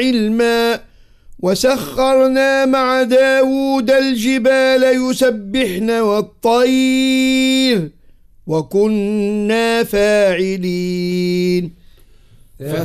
علما وسخرنا مع داود الجبال يسبحن والطير وكنا فاعلين